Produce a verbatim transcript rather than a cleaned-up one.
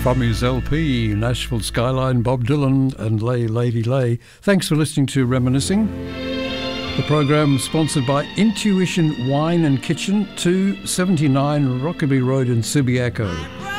From his L P, Nashville Skyline, Bob Dylan and Lay Lady Lay. Thanks for listening to Reminiscing. The program sponsored by Intuition Wine and Kitchen, two seventy-nine Rockaby Road in Subiaco.